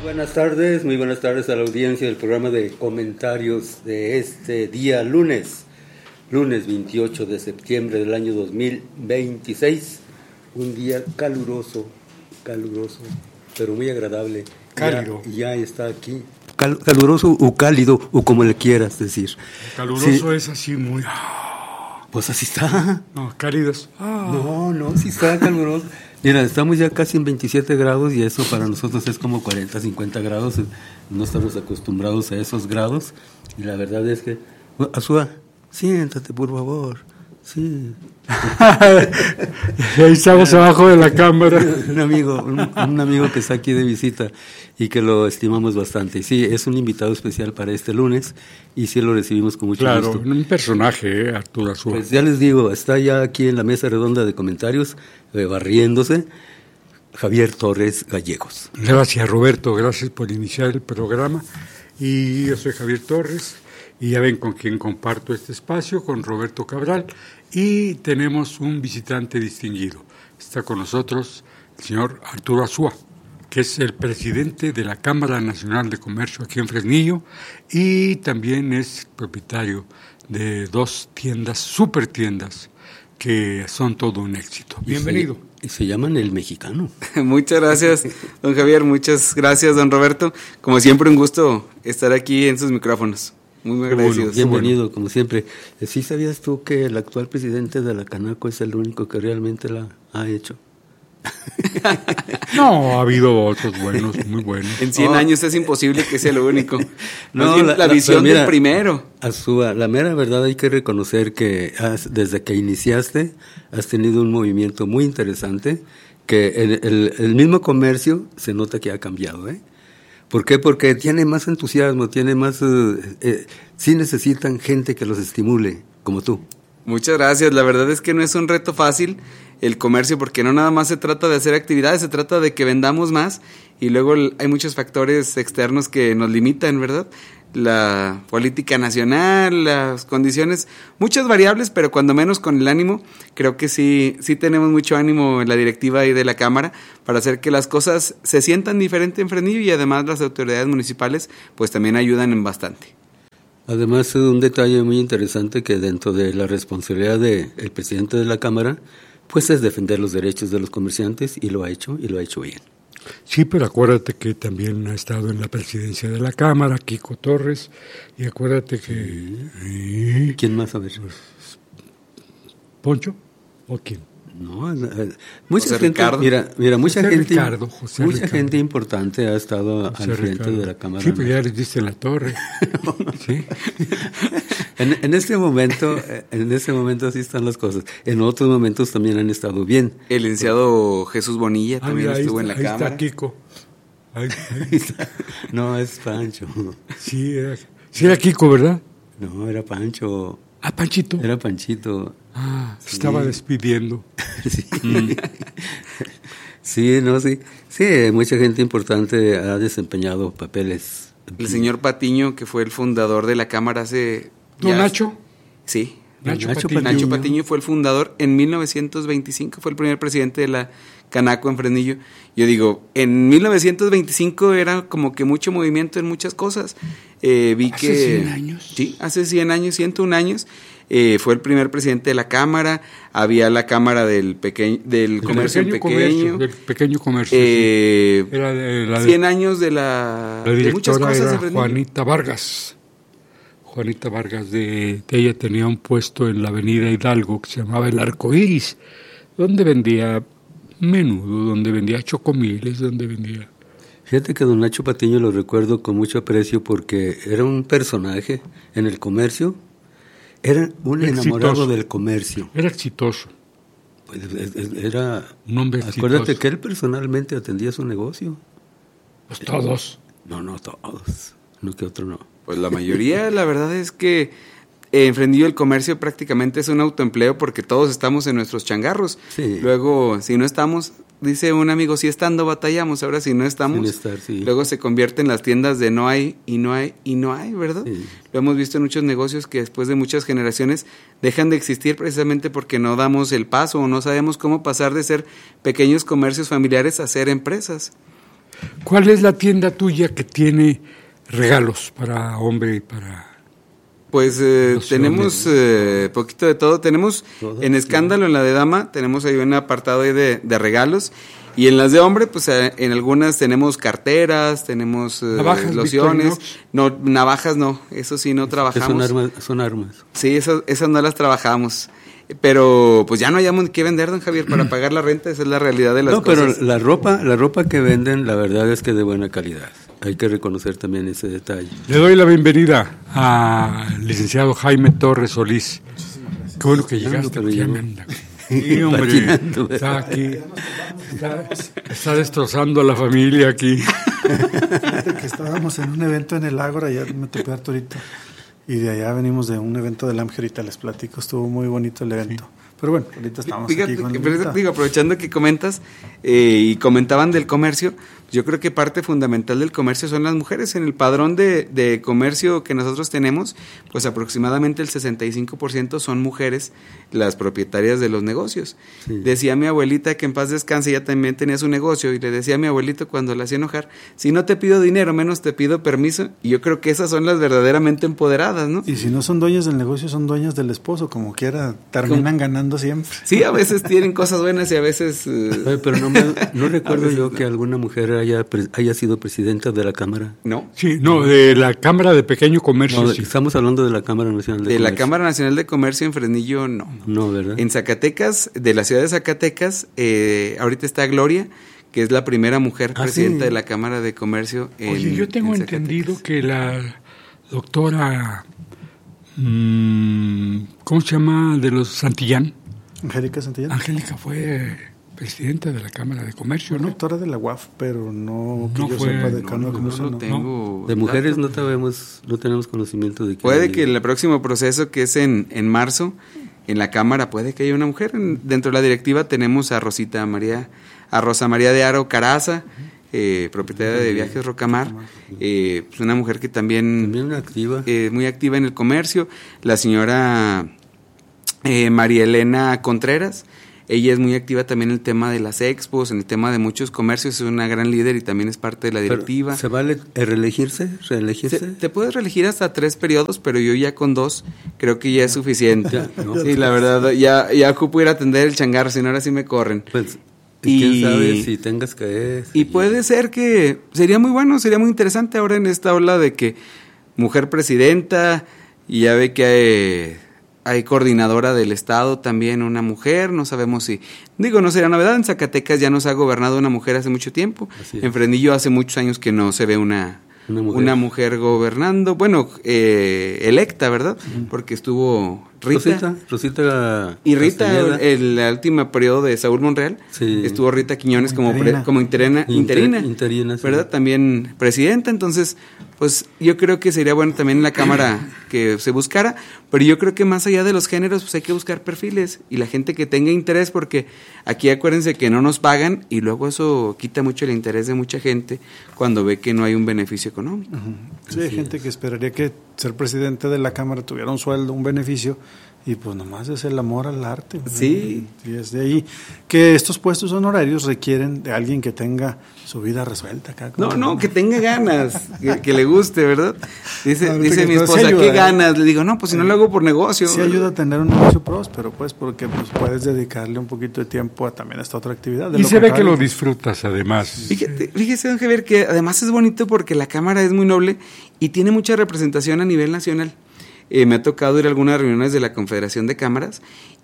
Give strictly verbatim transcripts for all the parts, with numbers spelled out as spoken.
Buenas tardes, muy buenas tardes a la audiencia del programa de comentarios de este día lunes, lunes veintiocho de septiembre del año dos mil veintiséis, un día caluroso, caluroso, pero muy agradable. Cálido. Ya, ya está aquí. Cal, caluroso o cálido, o como le quieras decir. Caluroso sí. Es así muy... Pues así está. No, cálido es... Ah. No, no, sí está caluroso. Mira, estamos ya casi en veintisiete grados y eso para nosotros es como cuarenta, cincuenta grados. No estamos acostumbrados a esos grados. Y la verdad es que... Azúa, siéntate, por favor. Sí. Ahí estamos abajo de la cámara. Un amigo, un, un amigo que está aquí de visita y que lo estimamos bastante. Y sí, es un invitado especial para este lunes y sí lo recibimos con mucho claro, gusto. Claro, un personaje, ¿eh? Arturo Azúa. Pues ya les digo, está ya aquí en la mesa redonda de comentarios, eh, barriéndose, Javier Torres Gallegos. Gracias, Roberto, gracias por iniciar el programa. Y yo soy Javier Torres. Y ya ven con quien comparto este espacio, con Roberto Cabral, y tenemos un visitante distinguido. Está con nosotros el señor Arturo Azúa, que es el presidente de la Cámara Nacional de Comercio aquí en Fresnillo, y también es propietario de dos tiendas, super tiendas, que son todo un éxito. Bienvenido. Y se, y se llaman El Mexicano. Muchas gracias, don Javier, muchas gracias, don Roberto. Como siempre, un gusto estar aquí en sus micrófonos. Muy, muy agradecidos. Bueno, bienvenido, bueno. Como siempre. ¿Sí sabías tú que el actual presidente de la Canaco es el único que realmente la ha hecho? No, ha habido otros buenos, muy buenos. En cien oh. años es imposible que sea el único. No, bien, la, la visión mira, del primero. Azúa, la mera verdad hay que reconocer que has, desde que iniciaste has tenido un movimiento muy interesante, que el, el, el mismo comercio se nota que ha cambiado, ¿eh? ¿Por qué? Porque tiene más entusiasmo, tiene más... Eh, eh, sí necesitan gente que los estimule, como tú. Muchas gracias. La verdad es que no es un reto fácil el comercio, porque no nada más se trata de hacer actividades, se trata de que vendamos más, y luego hay muchos factores externos que nos limitan, ¿verdad? La política nacional, las condiciones, muchas variables, pero cuando menos con el ánimo, creo que sí, sí tenemos mucho ánimo en la directiva y de la Cámara para hacer que las cosas se sientan diferente en Fresnillo, y además las autoridades municipales pues también ayudan en bastante. Además, un detalle muy interesante que dentro de la responsabilidad del presidente de la Cámara, pues es defender los derechos de los comerciantes, y lo ha hecho, y lo ha hecho bien. Sí, pero acuérdate que también ha estado en la presidencia de la Cámara, Kiko Torres, y acuérdate que... Sí. ¿Eh? ¿Quién más? A ver. ¿Poncho? ¿O quién? No, eh, mucha José gente, Ricardo. mira, mira, mucha José gente, Ricardo, José mucha Ricardo. gente importante ha estado José al frente Ricardo. de la Cámara. Sí, pero ya les diste la torre. ¿Sí? en, en este momento, en este momento así están las cosas. En otros momentos también han estado bien. El licenciado Jesús Bonilla Ah, también mira, estuvo ahí, en la ahí Cámara. Está Kiko. Ahí, ahí. Ahí está. No, es Pancho. Sí, era, sí era Kiko, ¿verdad? No, era Pancho. Ah, Panchito. Era Panchito. Ah, Sí. estaba despidiendo. Sí. Mm. Sí, no, sí. Sí, mucha gente importante ha desempeñado papeles. El señor Patiño, que fue el fundador de la Cámara hace... ¿Don ya- Nacho? Sí. Nacho, Nacho Patiño. Nacho Patiño fue el fundador en mil novecientos veinticinco, fue el primer presidente de la Canaco en Fresnillo. Yo digo, en mil novecientos veinticinco era como que mucho movimiento en muchas cosas. Eh, vi ¿Hace que, cien años? Sí, hace cien años, ciento un años. Eh, fue el primer presidente de la Cámara, había la Cámara del pequeño, del El comercio pequeño pequeño. comercio, del pequeño comercio. Eh, sí. Era de, la, de, cien años de la, la de muchas directora cosas era en Fresnillo. Juanita Vargas. Juanita Vargas, de, de ella tenía un puesto en la avenida Hidalgo que se llamaba El Arco Iris, donde vendía menudo, donde vendía chocomiles, donde vendía... Fíjate que don Nacho Patiño lo recuerdo con mucho aprecio porque era un personaje en el comercio, era un Exitoso. enamorado del comercio. Era exitoso. Pues, era, Un hombre acuérdate exitoso. que él personalmente atendía su negocio. Pues todos. No, no todos, no que otro no. Pues la mayoría, la verdad es que eh, en Fresnillo el comercio prácticamente es un autoempleo porque todos estamos en nuestros changarros. Sí. Luego, si no estamos, dice un amigo, si estando batallamos, ahora si no estamos, Sin estar, sí. luego se convierte en las tiendas de no hay y no hay y no hay, ¿verdad? Sí. Lo hemos visto en muchos negocios que después de muchas generaciones dejan de existir precisamente porque no damos el paso o no sabemos cómo pasar de ser pequeños comercios familiares a ser empresas. ¿Cuál es la tienda tuya que tiene regalos para hombre y para...? Pues eh, tenemos eh, poquito de todo. Tenemos ¿Todo? en Escándalo, en la de dama, tenemos ahí un apartado ahí de, de regalos. Y en las de hombre, pues eh, en algunas tenemos carteras, tenemos eh, navajas, lociones. No, navajas no, eso sí no trabajamos. Son armas. Son armas. Sí, esas, esas no las trabajamos. Pero pues ya no hayamos que vender, don Javier, para pagar la renta, esa es la realidad de las no, cosas. No, pero la ropa, la ropa que venden, la verdad es que es de buena calidad. Hay que reconocer también ese detalle. Le doy la bienvenida al licenciado Jaime Torres Solís. Qué bueno que llegaste. Sí, hombre, está aquí, está, está destrozando a la familia aquí. Fíjate que estábamos en un evento en el Ágora, ya me topé harto ahorita, y de allá venimos de un evento del A M G, ahorita les platico, estuvo muy bonito el evento. Sí. Pero bueno, ahorita estamos Fíjate, aquí con que, pero, digo, aprovechando que comentas eh, y comentaban del comercio, yo creo que parte fundamental del comercio son las mujeres. En el padrón de, de comercio que nosotros tenemos, pues aproximadamente el sesenta y cinco por ciento son mujeres las propietarias de los negocios. Sí. Decía mi abuelita, que en paz descanse, ella también tenía su negocio, y le decía a mi abuelito cuando la hacía enojar, si no te pido dinero, menos te pido permiso. Y yo creo que esas son las verdaderamente empoderadas, ¿no? Y si no son dueñas del negocio, son dueñas del esposo, como quiera, terminan ¿Cómo? ganando siempre. Sí, a veces tienen cosas buenas y a veces... Uh, Oye, pero no, me, no recuerdo yo que alguna mujer haya, haya sido presidenta de la Cámara. No. Sí, no, de la Cámara de Pequeño Comercio. No, sí. Estamos hablando de la Cámara Nacional de, de Comercio. De la Cámara Nacional de Comercio en Fresnillo, no. No, ¿verdad? En Zacatecas, de la ciudad de Zacatecas, eh, ahorita está Gloria, que es la primera mujer ah, presidenta sí. de la Cámara de Comercio en Oye, yo tengo en entendido que la doctora, mmm, ¿cómo se llama? De los Santillán. Angélica Santillán. Angélica fue presidenta de la Cámara de Comercio, ¿no? Doctora de la U A F, pero no que no yo fue, sepa de Cámara no, de Comercio. No, no. Tengo de mujeres no tenemos, no tenemos conocimiento de que... Puede que en el próximo proceso, que es en, en marzo, en la Cámara, puede que haya una mujer. En, dentro de la directiva tenemos a Rosita María, a Rosa María de Aro Caraza, eh, propietaria de Viajes Rocamar, eh, pues una mujer que también... También activa. Eh, muy activa en el comercio. La señora... Eh, María Elena Contreras, ella es muy activa también en el tema de las expos, en el tema de muchos comercios, es una gran líder y también es parte de la directiva. Pero, ¿se vale reelegirse? ¿Reelegirse? Se, te puedes reelegir hasta tres periodos, pero yo ya con dos creo que ya es suficiente. Ya, ¿no? Sí, la verdad, ya, ya ocupo ir a atender el changarro, si no ahora sí me corren. Pues, y quién sabe si tengas que... Y puede ser que sería muy bueno, sería muy interesante ahora en esta ola de que mujer presidenta, y ya ve que hay... Hay coordinadora del Estado también, una mujer, no sabemos si... Digo, no sería novedad, en Zacatecas ya nos ha gobernado una mujer hace mucho tiempo. En Fresnillo hace muchos años que no se ve una, una, mujer. una mujer gobernando. Bueno, eh, electa, ¿verdad? Uh-huh. Porque estuvo Rita. Rosita. Rosita y Rita, el, el último periodo de Saúl Monreal, sí. estuvo Rita Quiñones como, como, pre, como interina, Inter, interina, interina, ¿verdad? Sí. También presidenta, entonces... Pues yo creo que sería bueno también en la Cámara que se buscara, pero yo creo que más allá de los géneros, pues hay que buscar perfiles y la gente que tenga interés, porque aquí acuérdense que no nos pagan y luego eso quita mucho el interés de mucha gente cuando ve que no hay un beneficio económico. Uh-huh. Sí, hay gente que esperaría que ser presidente de la Cámara tuviera un sueldo, un beneficio, y pues nomás es el amor al arte. Sí. Y es de ahí que estos puestos honorarios requieren de alguien que tenga su vida resuelta acá. No, no, no, que tenga ganas, que, que le guste, ¿verdad? Dice, no, dice mi esposa, ayuda, ¿qué ganas? Le digo, no, pues si no lo hago por negocio. Sí ayuda a tener un negocio próspero, pues, porque pues puedes dedicarle un poquito de tiempo a también a esta otra actividad. Y se ve que lo disfrutas, además. Fíjate, fíjese, don Javier, que además es bonito porque la Cámara es muy noble y tiene mucha representación a nivel nacional. Eh, me ha tocado ir a algunas reuniones de la Confederación de Cámaras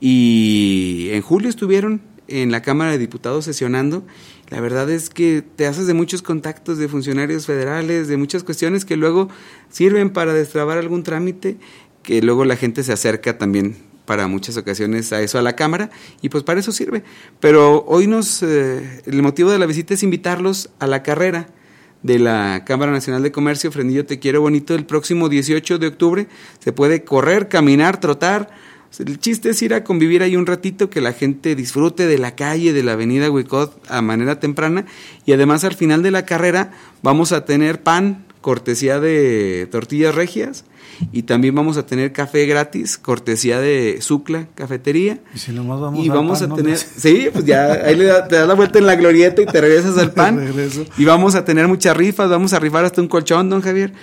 y en julio estuvieron en la Cámara de Diputados sesionando. La verdad es que te haces de muchos contactos de funcionarios federales, de muchas cuestiones que luego sirven para destrabar algún trámite, que luego la gente se acerca también para muchas ocasiones a eso, a la Cámara, y pues para eso sirve. Pero hoy nos eh, el motivo de la visita es invitarlos a la carrera de la Cámara Nacional de Comercio, Fresnillo Te Quiero Bonito, el próximo dieciocho de octubre. Se puede correr, caminar, trotar, El chiste es ir a convivir ahí un ratito, que la gente disfrute de la calle, de la avenida Huicot a manera temprana, y además al final de la carrera vamos a tener pan, cortesía de Tortillas Regias, y también vamos a tener café gratis, cortesía de Zucla Cafetería. Y si nomás vamos y a vamos pan, a ¿no? tener, sí, pues ya ahí le da, te das la vuelta en la glorieta y te regresas al pan. Regreso. Y vamos a tener muchas rifas, vamos a rifar hasta un colchón, don Javier.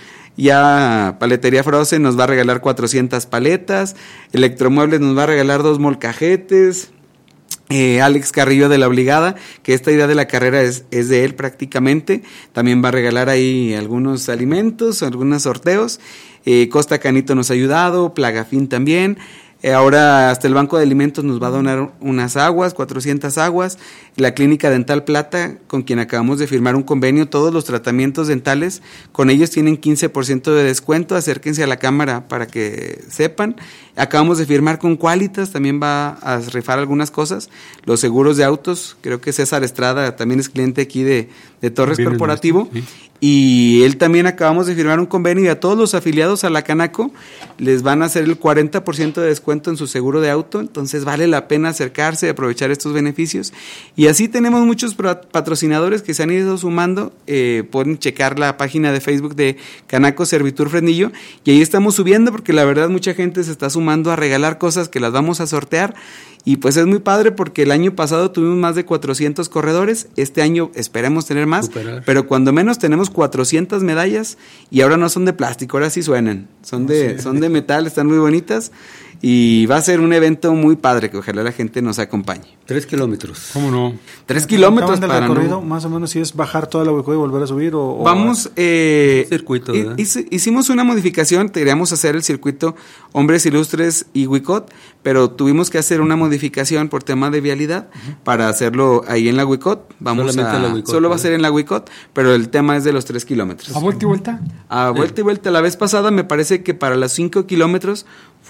Ya Paletería Frozen nos va a regalar cuatrocientas paletas, Electromuebles nos va a regalar dos molcajetes. Eh, Alex Carrillo de La Obligada, que esta idea de la carrera es, es de él prácticamente, también va a regalar ahí algunos alimentos, algunos sorteos. eh, Costa Canito nos ha ayudado, Plagafin también. Eh, ahora hasta el Banco de Alimentos nos va a donar unas aguas, cuatrocientas aguas. La Clínica Dental Plata, con quien acabamos de firmar un convenio, todos los tratamientos dentales, con ellos tienen quince por ciento de descuento. Acérquense a la cámara para que sepan. Acabamos de firmar con Qualitas, también va a rifar algunas cosas. Los seguros de autos, creo que César Estrada también es cliente aquí de, de Torres Bien, Corporativo. sí. Y él también acabamos de firmar un convenio y a todos los afiliados a la Canaco les van a hacer el cuarenta por ciento de descuento en su seguro de auto, entonces vale la pena acercarse y aprovechar estos beneficios. Y así tenemos muchos patrocinadores que se han ido sumando. Eh, pueden checar la página de Facebook de Canaco Servitur Fresnillo y ahí estamos subiendo, porque la verdad mucha gente se está sumando a regalar cosas que las vamos a sortear. Y pues es muy padre, porque el año pasado tuvimos más de cuatrocientos corredores, este año esperemos tener más, Superar. pero cuando menos tenemos cuatrocientas medallas, y ahora no son de plástico, ahora sí suenan, son de, Sí. son de metal, están muy bonitas, y va a ser un evento muy padre que ojalá la gente nos acompañe. Tres kilómetros. ¿Cómo no? Tres kilómetros del para recorrido, no... más o menos, si es bajar toda la Huicó y volver a subir o... o- Vamos, eh, Circuito, hi- ¿verdad? hice- hicimos una modificación, queríamos hacer el circuito Hombres Ilustres y Huicot, pero tuvimos que hacer una modificación por tema de vialidad para hacerlo ahí en la Huicot. Vamos Solamente a, en la Huicot, solo va a ¿verdad? ser en la Huicot, pero el tema es de los tres kilómetros. ¿A vuelta y vuelta? A vuelta y vuelta, la vez pasada me parece que para los cinco kilómetros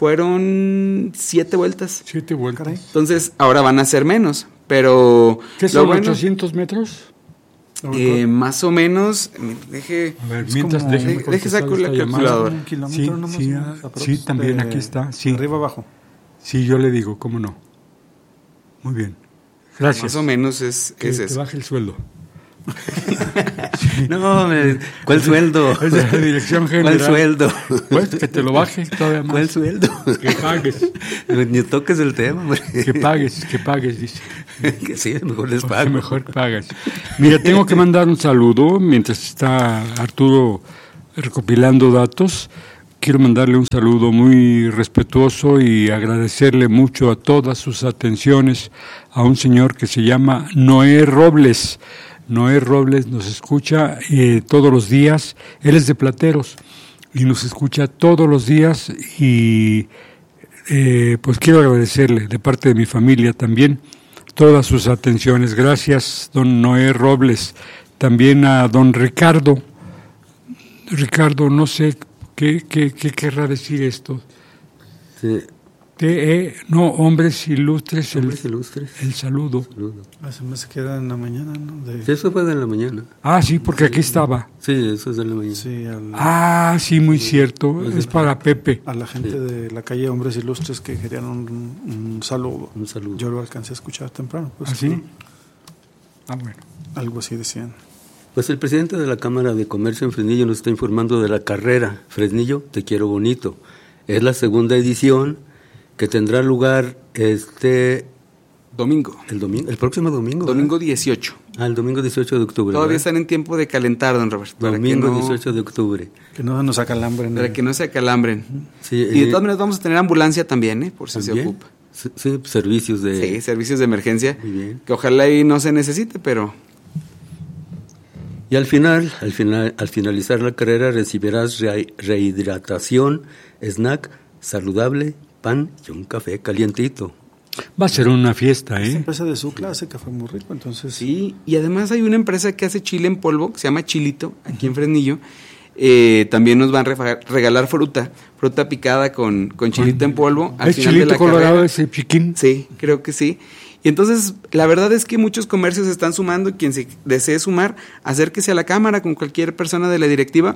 fueron siete vueltas. Siete vueltas. Caray. Entonces ahora van a ser menos, pero ¿Qué lo son, bueno, ochocientos metros? la Huicó. eh, más o menos, me- deje... A ver, Es mientras como- déjeme deje- deje contestar saco la esta llamada. calculadora. Un kilómetro Sí, nomás, sí, ¿no? ah, Aprox, sí, también de- aquí está, sí. de arriba abajo. Sí, yo le digo, ¿cómo no? Muy bien. Gracias. Más o menos es, Que es te eso. baje el sueldo. No, me- ¿cuál sueldo? Es de la dirección general. ¿Cuál sueldo? Pues que te lo baje todavía más. ¿Cuál sueldo? Que pagues, Ni toques el tema, hombre. que pagues, que pagues, dice. Que sí, mejor les Porque pago. mejor pagas. Mira, tengo que mandar un saludo mientras está Arturo recopilando datos. Quiero mandarle un saludo muy respetuoso y agradecerle mucho a todas sus atenciones a un señor que se llama Noé Robles. Noé Robles nos escucha eh, todos los días. Él es de Plateros y nos escucha todos los días y eh, pues quiero agradecerle de parte de mi familia también todas sus atenciones. Gracias, don Noé Robles. También a don Ricardo. Ricardo, no sé qué, qué, qué querrá decir esto. Sí, T E, no, hombres ilustres, el, hombres ilustres. el saludo. Saludo. Ah, se me hace que era en la mañana, ¿no? De- Sí, eso fue de la mañana. Ah, sí, porque aquí estaba. Sí, eso es de la mañana. sí, al- Ah, sí, muy cierto. Es para Pepe. a la gente de la calle Hombres Ilustres que querían un, un saludo. Un saludo. Yo lo alcancé a escuchar temprano. Pues, ¿Ah, sí? Ah, bueno. Algo así decían. Pues el presidente de la Cámara de Comercio en Fresnillo nos está informando de la carrera Fresnillo Te Quiero Bonito. Es la segunda edición que tendrá lugar este Domingo. el domingo, el próximo domingo. Domingo ¿verdad? dieciocho. Ah, el domingo dieciocho de octubre. Todavía ¿verdad? están en tiempo de calentar, don Roberto. Para que Domingo no- dieciocho de octubre. Que no nos acalambren. Para que no se acalambren. Sí, Y de eh, todas maneras vamos a tener ambulancia también, ¿eh? Por si se ¿también? ocupa. Sí, sí, servicios de... Sí, servicios de emergencia. Muy bien. Que ojalá ahí no se necesite, pero Y al final, al final, al finalizar la carrera recibirás re- rehidratación, snack saludable, pan y un café calientito. Va a ser una fiesta, Esta ¿eh? empresa de su clase café muy rico, entonces sí. Y además hay una empresa que hace chile en polvo, que se llama Chilito, aquí en Fresnillo. Eh, también nos van a refa- regalar fruta, fruta picada con, con chilito en polvo. Al ¿Es final chilito de la colorado carrera. ese chiquín? Sí, creo que sí. Y entonces la verdad es que muchos comercios se están sumando. Quien se desee sumar, acérquese a la cámara con cualquier persona de la directiva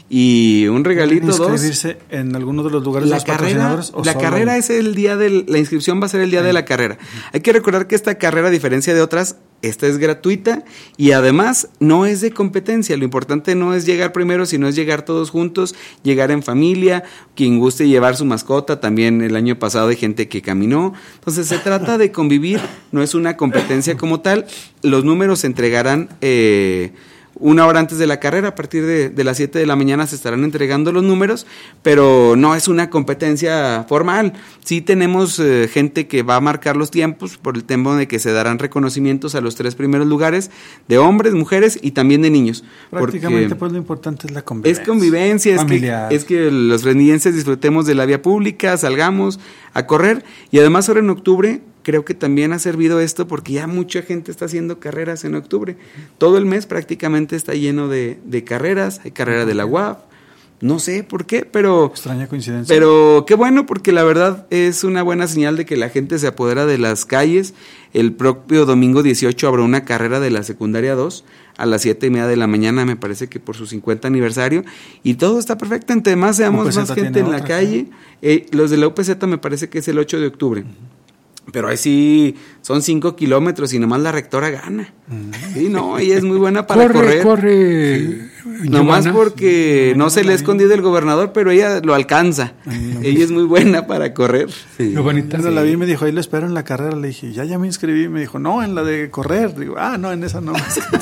y un regalito, dos. ¿Inscribirse en alguno de los lugares La de los carrera, patrocinadores? ¿O la solo carrera en- es el día del, la inscripción va a ser el día de la carrera. Hay que recordar que esta carrera, a diferencia de otras, esta es gratuita y además no es de competencia. Lo importante no es llegar primero, sino es llegar todos juntos, llegar en familia, quien guste llevar su mascota. También el año pasado hay gente que caminó. Entonces se trata de convivir, no es una competencia como tal. Los números se entregarán eh, una hora antes de la carrera. A partir de, de las siete de la mañana se estarán entregando los números, pero no es una competencia formal. Sí tenemos eh, gente que va a marcar los tiempos por el tema de que se darán reconocimientos a los tres primeros lugares de hombres, mujeres y también de niños. Prácticamente, Porque pues lo importante es la convivencia. es convivencia, es que, familiar. es que los fresnillenses disfrutemos de la vía pública, salgamos a correr y además ahora en octubre creo que también ha servido esto porque ya mucha gente está haciendo carreras en octubre. Todo el mes prácticamente está lleno de, de carreras, hay carrera de la U A P, no sé por qué, pero... Extraña coincidencia. Pero qué bueno, porque la verdad es una buena señal de que la gente se apodera de las calles. El propio domingo dieciocho habrá una carrera de la secundaria dos a las siete y media de la mañana, me parece que por su cincuenta aniversario, y todo está perfecto. Entre más seamos U P Z más gente tiene en la otra, calle, eh, los de la U P Z me parece que es el ocho de octubre. Uh-huh. Pero ahí sí son cinco kilómetros y nomás la rectora gana. Mm. Sí, no, ella es muy buena para corre, correr. Corre, sí. Nomás porque no se le ha escondido el gobernador, pero ella lo alcanza. Ay, ella es muy buena para correr. Sí. Lo bonita, sí. La vi y me dijo, ahí lo espero en la carrera. Le dije, ya, ya me inscribí. Me dijo, no, en la de correr. Digo, ah, no, en esa no.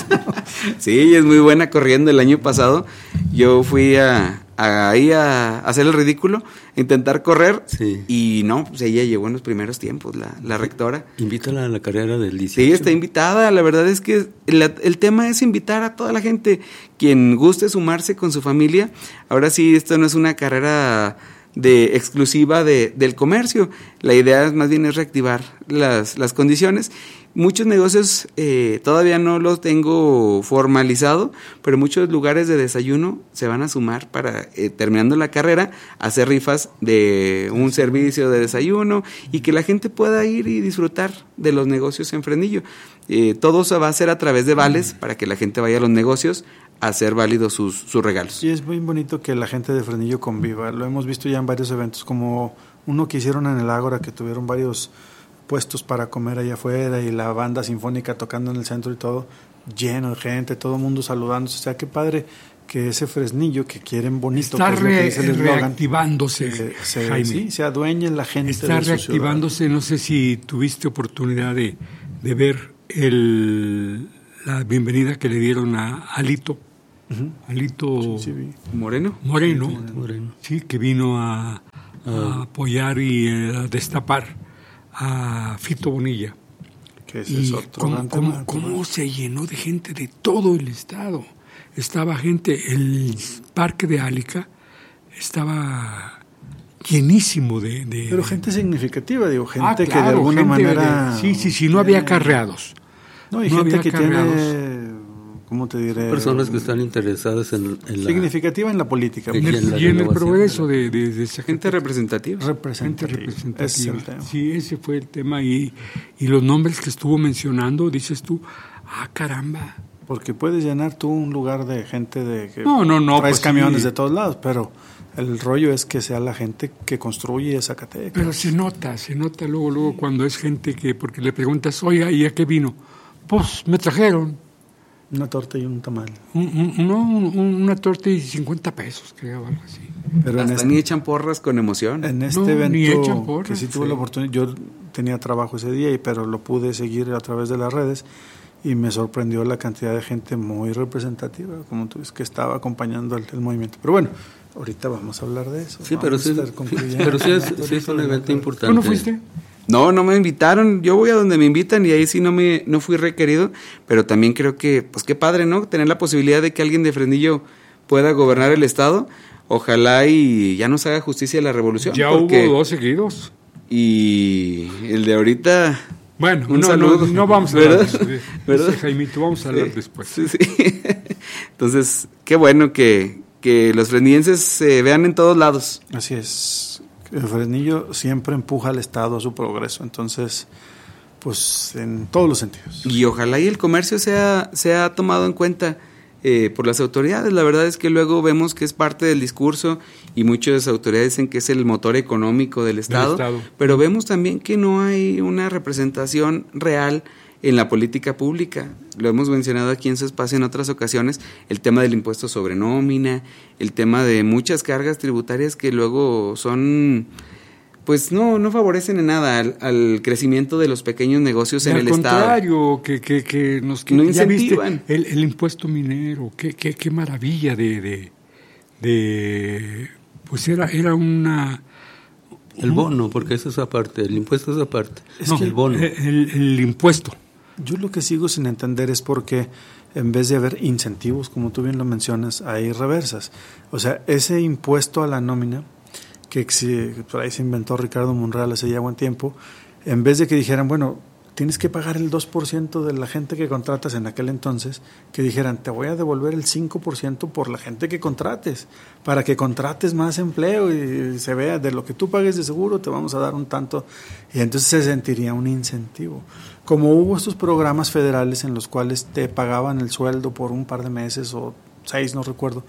Sí, ella es muy buena corriendo. El año pasado yo fui a... ahí a hacer el ridículo, intentar correr, sí. y no, pues ella llegó en los primeros tiempos, la, la rectora. Invítala a la carrera del dieciocho. Sí, está invitada, la verdad es que la, el tema es invitar a toda la gente, quien guste sumarse con su familia. Ahora sí, esto no es una carrera de exclusiva de, del comercio, la idea es más bien es reactivar las, las condiciones. Muchos negocios eh, todavía no los tengo formalizado, pero muchos lugares de desayuno se van a sumar para, eh, terminando la carrera, hacer rifas de un servicio de desayuno y que la gente pueda ir y disfrutar de los negocios en Fresnillo. Eh, todo se va a hacer a través de vales para que la gente vaya a los negocios a hacer válidos sus, sus regalos. Y es muy bonito que la gente de Fresnillo conviva. Lo hemos visto ya en varios eventos, como uno que hicieron en el Ágora, que tuvieron varios puestos para comer allá afuera y la banda sinfónica tocando en el centro y todo, lleno de gente, todo el mundo saludándose. O sea, qué padre que ese Fresnillo que quieren bonito, está que es re, lo que dice el eslogan, reactivándose, se, se, Jaime. Sí, se adueñe la gente. Está de su reactivándose, ciudad. No sé si tuviste oportunidad de, de ver el, la bienvenida que le dieron a Alito. Uh-huh. Alito sí, sí, vi. Moreno. Moreno, Moreno. Moreno. Sí, que vino a, a uh. apoyar y a destapar a Fito Bonilla. Que ese y es otro cómo, cómo, cómo se llenó de gente de todo el estado. Estaba gente, el parque de Álica estaba llenísimo de... de Pero gente significativa, digo, gente ah, claro, que de alguna manera... De, sí, sí, sí, no había acarreados. No, y no gente que acarreados. tiene... ¿Cómo te diré? Personas que están interesadas en, en la... Significativa en la política. En el, y en el progreso de, de, de esa gente representativa. Representativa. Gente representativa. Ese es el tema. Sí, ese fue el tema. Y, y los nombres que estuvo mencionando, dices tú, ah, caramba. Porque puedes llenar tú un lugar de gente de que no, no, no, traes pues camiones sí. de todos lados, pero el rollo es que sea la gente que construye Zacatecas. Pero se nota, se nota luego, luego cuando es gente que, porque le preguntas, oiga, ¿y a qué vino? Pues me trajeron. Una torta y un tamal. Un, un, no, un, una torta y cincuenta pesos, creo, algo así. Pero hasta este, ni echan porras con emoción. En este no, evento porras, que sí tuve sí. la oportunidad, yo tenía trabajo ese día, y pero lo pude seguir a través de las redes y me sorprendió la cantidad de gente muy representativa, como tú dices, que estaba acompañando el, el movimiento. Pero bueno, ahorita vamos a hablar de eso. Sí, vamos pero sí, pero sí es, sí es un evento importante. ¿Tú no fuiste? No, no me invitaron. Yo voy a donde me invitan y ahí sí no me no fui requerido, pero también creo que, pues qué padre, ¿no? Tener la posibilidad de que alguien de Fresnillo pueda gobernar el estado. Ojalá y ya nos haga justicia la revolución. Ya porque... hubo dos seguidos. Y el de ahorita... Bueno, un no, saludo. No, no vamos a ¿verdad? hablar de eso. ¿verdad? Jaimito, vamos a hablar sí, después. Sí, sí. Entonces, qué bueno que, que los fresnillenses se vean en todos lados. Así es. El Fresnillo siempre empuja al Estado a su progreso. Entonces, pues en todos los sentidos. Y ojalá y el comercio sea, sea tomado en cuenta eh, por las autoridades. La verdad es que luego vemos que es parte del discurso y muchas autoridades dicen que es el motor económico del Estado, del Estado. Pero vemos también que no hay una representación real en la política pública. Lo hemos mencionado aquí en su espacio en otras ocasiones, el tema del impuesto sobre nómina, el tema de muchas cargas tributarias que luego son, pues no no favorecen en nada al, al crecimiento de los pequeños negocios en el Estado. Al contrario, que, que, que nos que no ya incentivan. Viste el, el impuesto minero, qué, qué, qué maravilla de, de, de pues era, era una... El bono, porque eso es aparte, el impuesto es aparte. Es no, que el bono. El, el impuesto. Yo lo que sigo sin entender es por qué en vez de haber incentivos, como tú bien lo mencionas, hay reversas. O sea, ese impuesto a la nómina, que por ahí se inventó Ricardo Monreal hace ya buen tiempo, en vez de que dijeran, bueno, tienes que pagar el dos por ciento de la gente que contratas en aquel entonces, que dijeran, te voy a devolver el cinco por ciento por la gente que contrates, para que contrates más empleo y se vea de lo que tú pagues de seguro, te vamos a dar un tanto, y entonces se sentiría un incentivo. Como hubo estos programas federales en los cuales te pagaban el sueldo por un par de meses o seis, no recuerdo,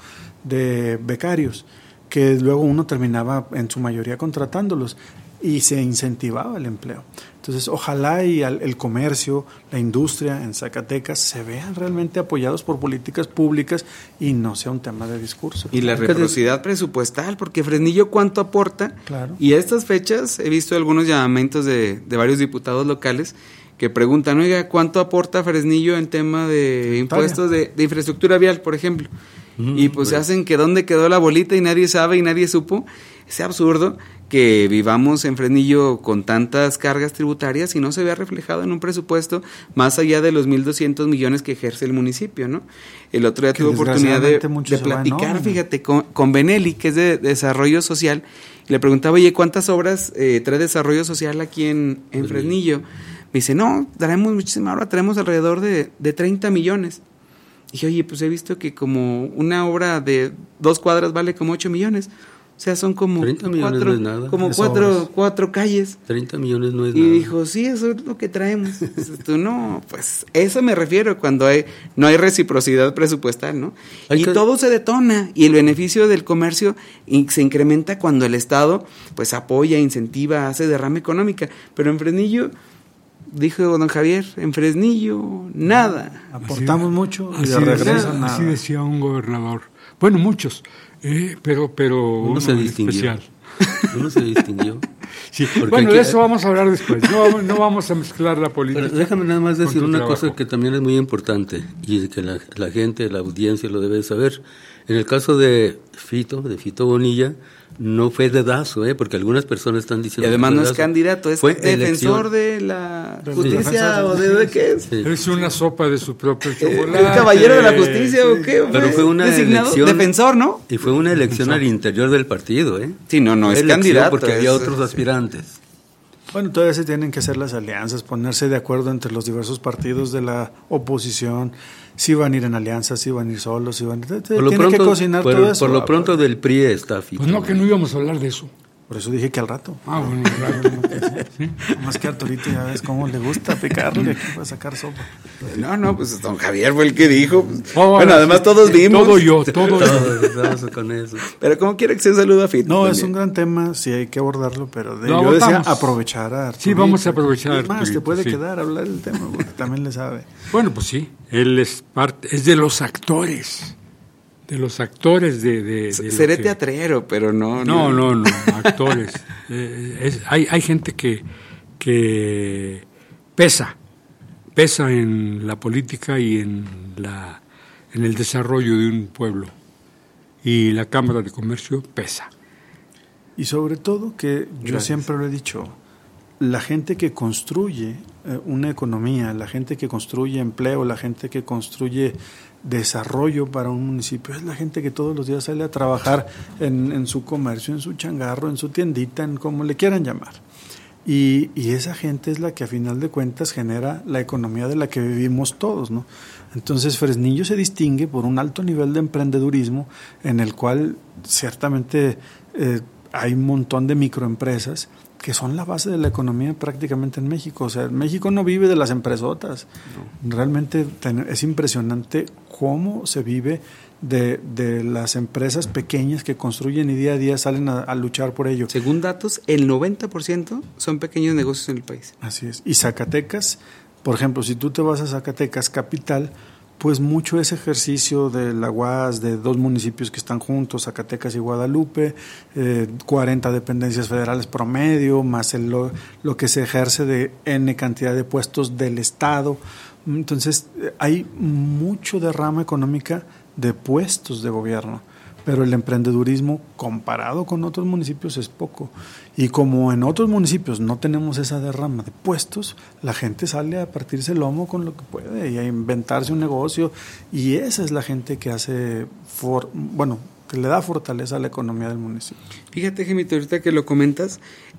de becarios, que luego uno terminaba en su mayoría contratándolos y se incentivaba el empleo. Entonces, ojalá y al, el comercio, la industria en Zacatecas se vean realmente apoyados por políticas públicas y no sea un tema de discurso. Y la reciprocidad presupuestal, porque Fresnillo cuánto aporta. Claro. Y a estas fechas he visto algunos llamamientos de, de varios diputados locales que preguntan, oiga, ¿cuánto aporta Fresnillo en tema de impuestos de, de infraestructura vial, por ejemplo? Mm, y pues se hacen que dónde quedó la bolita y nadie sabe y nadie supo. Es absurdo que vivamos en Fresnillo con tantas cargas tributarias y no se vea reflejado en un presupuesto más allá de los mil doscientos millones que ejerce el municipio, ¿no? El otro día tuve oportunidad de, de platicar, fíjate, con, con Benelli, que es de, de Desarrollo Social, y le preguntaba, oye, ¿cuántas obras eh, trae Desarrollo Social aquí en, en Fresnillo? Me dice, no, traemos muchísima, ahora traemos alrededor de, de treinta millones. Y dije, oye, pues he visto que como una obra de dos cuadras vale como ocho millones. O sea, son como treinta millones cuatro, no es nada. como cuatro, cuatro calles. treinta millones no es y nada. Y dijo, sí, eso es lo que traemos. Tú no, pues eso me refiero cuando hay no hay reciprocidad presupuestal, ¿no? Hay y que... todo se detona y el beneficio del comercio se incrementa cuando el Estado pues apoya, incentiva, hace derrama económica. Pero en Fresnillo, dijo don Javier, en Fresnillo, nada. Aportamos así, mucho y así de regreso nada. Así decía un gobernador. Bueno, muchos. Eh, pero pero uno, uno se distinguió. Especial. Uno se distinguió. Sí. Bueno, de eso vamos a hablar después. No, no vamos a mezclar la política. Pero déjame nada más decir una trabajo. cosa que también es muy importante y que la, la gente, la audiencia lo debe saber. En el caso de Fito, de Fito Bonilla, no fue dedazo, ¿eh? Porque algunas personas están diciendo... Y además que no es candidato, es fue defensor elección. de la Sí, justicia o de, de qué es. Sí. Es una sopa de su propio chocolate. ¿El caballero de la justicia sí. o qué? Pero fue una designado elección... defensor, ¿no? Y fue una elección defensor. al interior del partido, ¿eh? Sí, no, no, Fue es elección candidato. Porque es, había otros aspirantes. Bueno, todavía se tienen que hacer las alianzas, ponerse de acuerdo entre los diversos partidos de la oposición, si van a ir en alianzas, si van a ir solos, si van a ir... Por lo Tiene pronto, que cocinar por, todo eso. por lo pronto del P R I está Fito. Pues no, que no íbamos a hablar de eso. Por eso dije que al rato. Ah, bueno, claro. ¿Sí? Más que Arturito ya ves cómo le gusta picarle aquí para sacar sopa. No, no, pues don Javier fue el que dijo. Pues, oh, bueno, sí, además todos vimos. Todo yo, todo yo. Todos estamos con eso. Pero como quiera que sea un saludo a Fito. No, también. es un gran tema, sí hay que abordarlo, pero de, Lo yo decía abordamos. aprovechar a Arturito. Sí, vamos a aprovechar a Es más, Arturito, te puede sí. quedar hablar del tema, porque también le sabe. Bueno, pues sí, él es parte, es de los actores, de los actores de... de, de Seré que... teatrero, pero no. No, no, no, actores. eh, es, hay, hay gente que, que pesa, pesa en la política y en, la, en el desarrollo de un pueblo. Y la Cámara de Comercio pesa. Y sobre todo que yo Gracias. siempre lo he dicho, la gente que construye eh, una economía, la gente que construye empleo, la gente que construye desarrollo para un municipio, es la gente que todos los días sale a trabajar en, en su comercio, en su changarro, en su tiendita, en como le quieran llamar. Y, y esa gente es la que a final de cuentas genera la economía de la que vivimos todos, ¿no? Entonces Fresnillo se distingue por un alto nivel de emprendedurismo en el cual ciertamente eh, hay un montón de microempresas que son la base de la economía prácticamente en México. O sea, México no vive de las empresotas. No. Realmente ten, es impresionante cómo se vive de, de las empresas pequeñas que construyen y día a día salen a, a luchar por ello. Según datos, el noventa por ciento son pequeños negocios en el país. Así es. Y Zacatecas, por ejemplo, si tú te vas a Zacatecas capital, pues mucho ese ejercicio de la U A S, de dos municipios que están juntos, Zacatecas y Guadalupe, eh, cuarenta dependencias federales promedio, más el, lo, lo que se ejerce de N cantidad de puestos del Estado. Entonces, hay mucho derrama económica de puestos de gobierno, pero el emprendedurismo comparado con otros municipios es poco. Y como en otros municipios no tenemos esa derrama de puestos, la gente sale a partirse el lomo con lo que puede y a inventarse un negocio, y esa es la gente que hace, for, bueno, que le da fortaleza a la economía del municipio. Fíjate, Gemito, ahorita que lo comentas,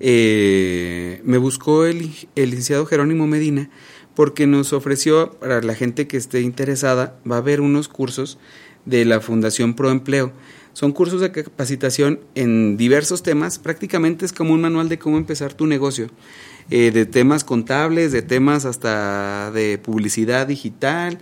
eh, me buscó el, el licenciado Jerónimo Medina, porque nos ofreció, para la gente que esté interesada, va a haber unos cursos de la Fundación Proempleo. Son cursos de capacitación en diversos temas, prácticamente es como un manual de cómo empezar tu negocio, eh, de temas contables, de temas hasta de publicidad digital,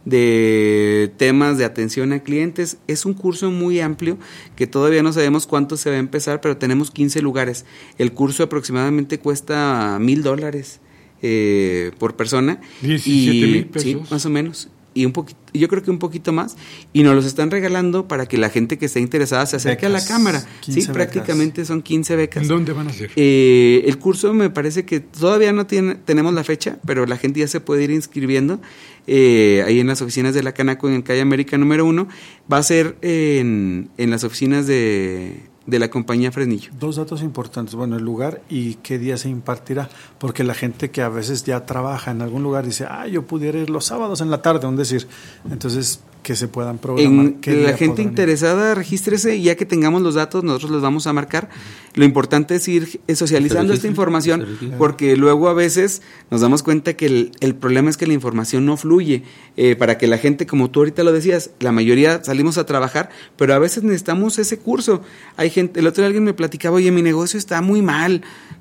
de temas de atención a clientes. Es un curso muy amplio que todavía no sabemos cuánto se va a empezar, pero tenemos quince lugares. El curso aproximadamente cuesta mil dólares eh, por persona. diecisiete mil pesos. Sí, más o menos. Y un poquito, yo creo que un poquito más, y nos los están regalando para que la gente que esté interesada se acerque becas, a la cámara. Sí, prácticamente becas. Son quince becas. ¿En dónde van a ser? Eh, el curso me parece que todavía no tiene, tenemos la fecha, pero la gente ya se puede ir inscribiendo eh, ahí en las oficinas de la Canaco en calle América número uno. Va a ser en, en las oficinas de... de la compañía Fresnillo. Dos datos importantes, bueno, el lugar y qué día se impartirá, porque la gente que a veces ya trabaja en algún lugar dice, ah, yo pudiera ir los sábados en la tarde, un decir, entonces que se puedan programar. En, ¿qué la gente interesada, ir? Regístrese, y ya que tengamos los datos, nosotros los vamos a marcar. Lo importante es ir socializando esta información, porque luego a veces nos damos cuenta que el, el problema es que la información no fluye, eh, para que la gente, como tú ahorita lo decías, la mayoría salimos a trabajar, pero a veces necesitamos ese curso. Hay gente, el otro día alguien me platicaba, oye, mi negocio está muy mal,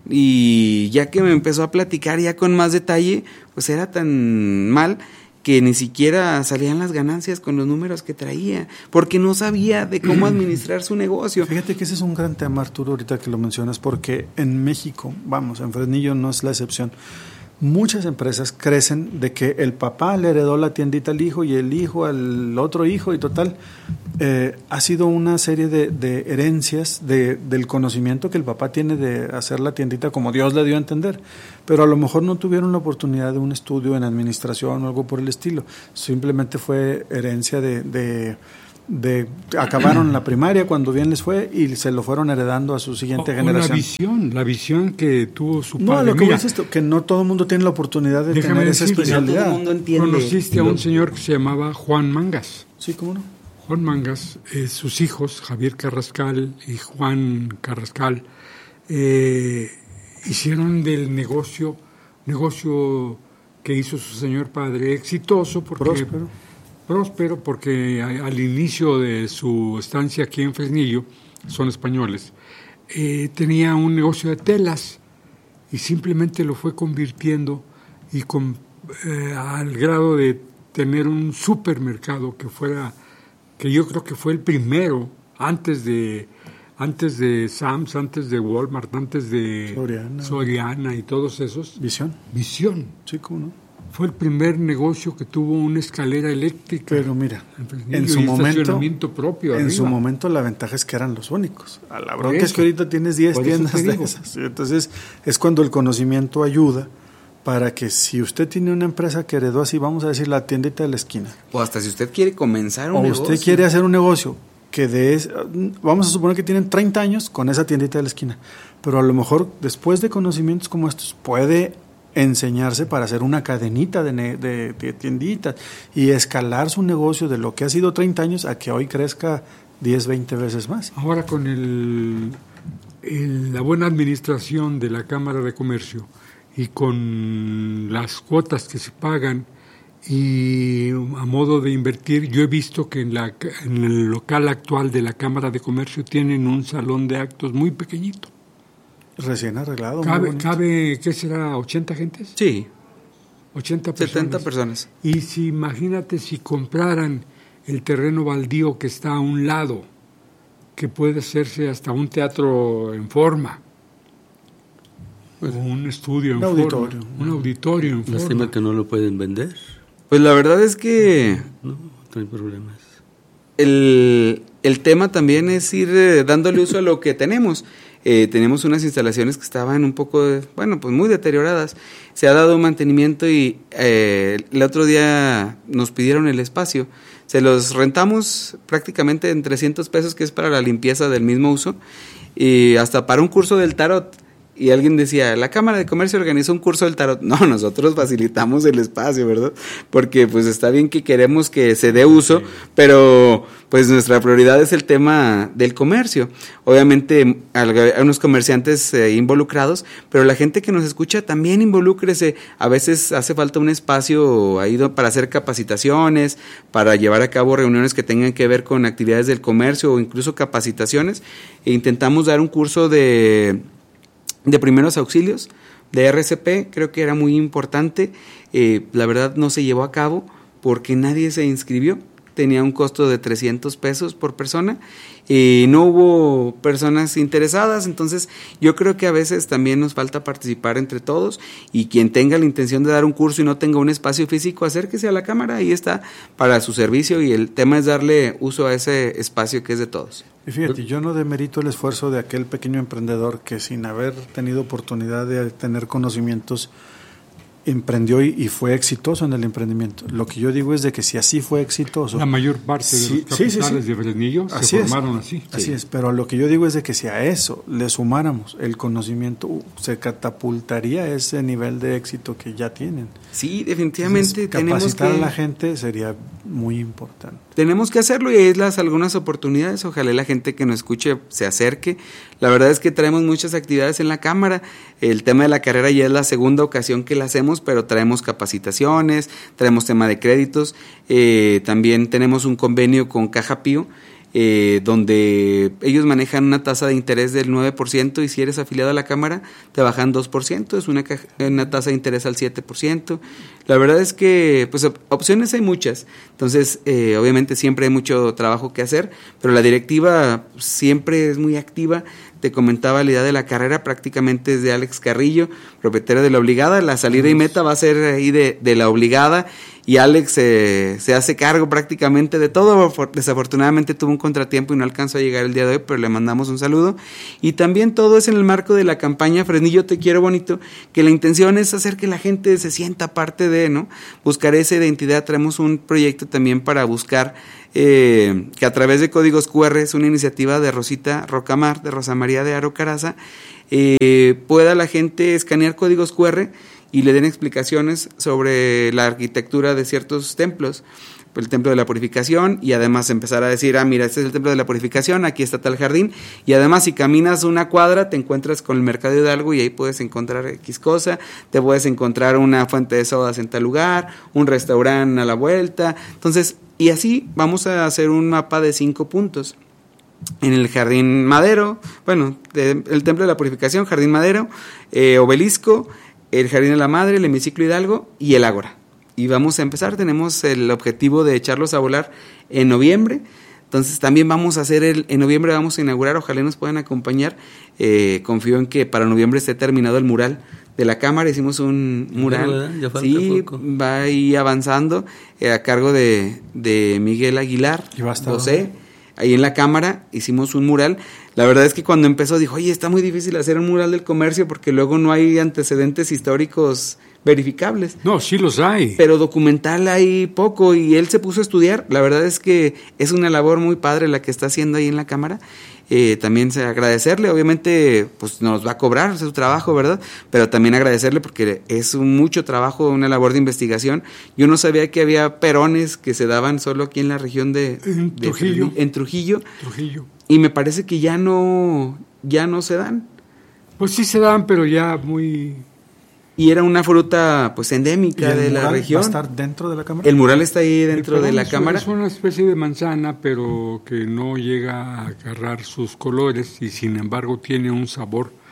y ya que me empezó a platicar ya con más detalle, pues era tan mal que ni siquiera salían las ganancias con los números que traía, porque no sabía de cómo administrar su negocio. Fíjate que ese es un gran tema, Arturo, ahorita que lo mencionas, porque en México, vamos, en Fresnillo no es la excepción, muchas empresas crecen de que el papá le heredó la tiendita al hijo y el hijo al otro hijo, y total, eh, ha sido una serie de, de herencias de, del conocimiento que el papá tiene de hacer la tiendita como Dios le dio a entender, pero a lo mejor no tuvieron la oportunidad de un estudio en administración o algo por el estilo, simplemente fue herencia de... de de acabaron la primaria cuando bien les fue y se lo fueron heredando a su siguiente o, generación. La visión, la visión que tuvo su no, padre. Lo que Mira, es esto, que no todo el mundo tiene la oportunidad de tener esa especialidad. No todo el mundo entiende. Conociste a un señor que se llamaba Juan Mangas. Sí, ¿cómo no? Juan Mangas, eh, sus hijos, Javier Carrascal y Juan Carrascal, eh, hicieron del negocio, negocio que hizo su señor padre exitoso, porque próspero. Próspero porque al inicio de su estancia aquí en Fresnillo, son españoles, eh, tenía un negocio de telas y simplemente lo fue convirtiendo y con, eh, al grado de tener un supermercado que fuera, que yo creo que fue el primero antes de antes de Sam's, antes de Walmart, antes de Soriana, Soriana y todos esos. Visión. Visión. Sí, ¿cómo no? Fue el primer negocio que tuvo una escalera eléctrica. Pero mira, en, en su momento, propio en arriba. su momento la ventaja es que eran los únicos. A la bronca es que ahorita tienes diez tiendas de esas. Entonces es cuando el conocimiento ayuda para que si usted tiene una empresa que heredó así, vamos a decir la tiendita de la esquina. O hasta si usted quiere comenzar un o negocio. O usted quiere hacer un negocio que de es, vamos a suponer que tienen treinta años con esa tiendita de la esquina. Pero a lo mejor después de conocimientos como estos puede enseñarse para hacer una cadenita de, ne- de, de tienditas y escalar su negocio de lo que ha sido treinta años a que hoy crezca diez, veinte veces más. Ahora con el, el, la buena administración de la Cámara de Comercio y con las cuotas que se pagan y a modo de invertir, yo he visto que en, la, en el local actual de la Cámara de Comercio tienen un salón de actos muy pequeñito. Recién arreglado. ¿Cabe, cabe ¿qué será? ¿ochenta gentes? Sí. ochenta personas. setenta personas. Y si imagínate si compraran el terreno baldío que está a un lado, que puede hacerse hasta un teatro en forma, pues, o un estudio en un forma, auditorio. un auditorio en Lástima forma. que no lo pueden vender. Pues la verdad es que No, no hay problemas. el, el tema también es ir eh, dándole uso a lo que tenemos. Eh, tenemos unas instalaciones que estaban un poco, bueno, pues muy deterioradas. Se ha dado un mantenimiento y eh, el otro día nos pidieron el espacio. Se los rentamos prácticamente en trescientos pesos, que es para la limpieza del mismo uso, y hasta para un curso del tarot. Y alguien decía, la Cámara de Comercio organizó un curso del tarot. No, nosotros facilitamos el espacio, ¿verdad? Porque pues está bien que queremos que se dé uso, sí, pero pues nuestra prioridad es el tema del comercio. Obviamente hay unos comerciantes eh, involucrados, pero la gente que nos escucha también involúcrese. A veces hace falta un espacio ahí para hacer capacitaciones, para llevar a cabo reuniones que tengan que ver con actividades del comercio o incluso capacitaciones. E intentamos dar un curso de... de primeros auxilios, de R C P, creo que era muy importante. Eh, la verdad no se llevó a cabo porque nadie se inscribió, tenía un costo de trescientos pesos por persona y no hubo personas interesadas. Entonces yo creo que a veces también nos falta participar entre todos, y quien tenga la intención de dar un curso y no tenga un espacio físico, acérquese a la cámara, ahí está para su servicio, y el tema es darle uso a ese espacio que es de todos. Y fíjate, yo no demerito el esfuerzo de aquel pequeño emprendedor que sin haber tenido oportunidad de tener conocimientos emprendió y, y fue exitoso en el emprendimiento. Lo que yo digo es de que si así fue exitoso... La mayor parte de sí, los capitales sí, sí, sí. de Fresnillo se así formaron es, así. Así sí. es, pero lo que yo digo es de que si a eso le sumáramos el conocimiento, uh, se catapultaría ese nivel de éxito que ya tienen. Sí, definitivamente. Entonces, tenemos capacitar que... a la gente sería muy importante. Tenemos que hacerlo, y es las algunas oportunidades. Ojalá la gente que nos escuche se acerque. La verdad es que traemos muchas actividades en la Cámara. El tema de la carrera ya es la segunda ocasión que la hacemos, pero traemos capacitaciones, traemos tema de créditos. Eh, también tenemos un convenio con Caja Pío, eh, donde ellos manejan una tasa de interés del nueve por ciento, y si eres afiliado a la Cámara te bajan dos por ciento, es una, caja, una tasa de interés al siete por ciento. La verdad es que pues op- opciones hay muchas. Entonces eh, obviamente siempre hay mucho trabajo que hacer, pero la directiva siempre es muy activa. Te comentaba, la idea de la carrera prácticamente es de Alex Carrillo, propietario de La Obligada. La salida y meta va a ser ahí de, de La Obligada, y Alex eh, se hace cargo prácticamente de todo. Desafortunadamente tuvo un contratiempo y no alcanzó a llegar el día de hoy, pero le mandamos un saludo. Y también todo es en el marco de la campaña Fresnillo Te Quiero Bonito, que la intención es hacer que la gente se sienta parte de, ¿no? Buscar esa identidad. Traemos un proyecto también para buscar Eh, que a través de códigos cu erre, es una iniciativa de Rosita Rocamar, de Rosa María de Aro Caraza, eh, pueda la gente escanear códigos cu erre y le den explicaciones sobre la arquitectura de ciertos templos, el templo de la Purificación, y además empezar a decir, ah, mira, este es el templo de la Purificación, aquí está tal jardín, y además si caminas una cuadra te encuentras con el mercado de Hidalgo, y ahí puedes encontrar X cosa, te puedes encontrar una fuente de sodas en tal lugar, un restaurante a la vuelta. Entonces, y así vamos a hacer un mapa de cinco puntos. En el Jardín Madero, bueno, de, el Templo de la Purificación, Jardín Madero, eh, Obelisco, el Jardín de la Madre, el Hemiciclo Hidalgo y el Ágora. Y vamos a empezar, tenemos el objetivo de echarlos a volar en noviembre. Entonces también vamos a hacer, el, en noviembre vamos a inaugurar, ojalá nos puedan acompañar. Eh, confío en que para noviembre esté terminado el mural de la Cámara. Hicimos un mural, ya falta sí, poco. Va ahí avanzando, eh, a cargo de, de Miguel Aguilar, José. Ahí en la Cámara hicimos un mural. La verdad es que cuando empezó dijo, oye, está muy difícil hacer un mural del comercio porque luego no hay antecedentes históricos verificables. No, sí los hay. Pero documental hay poco, y él se puso a estudiar. La verdad es que es una labor muy padre la que está haciendo ahí en la Cámara. Eh, también se agradecerle, obviamente pues nos va a cobrar su trabajo, ¿verdad? Pero también agradecerle porque es un mucho trabajo, una labor de investigación. Yo no sabía que había perones que se daban solo aquí en la región de, en, de Trujillo. en Trujillo. Trujillo. Y me parece que ya no, ya no se dan. Pues sí se dan, pero ya muy... Y era una fruta pues endémica de la región. ¿Va a estar dentro de la cámara? El mural está ahí dentro de la es, cámara. Es una especie de manzana, pero que no llega a agarrar sus colores y sin embargo tiene un sabor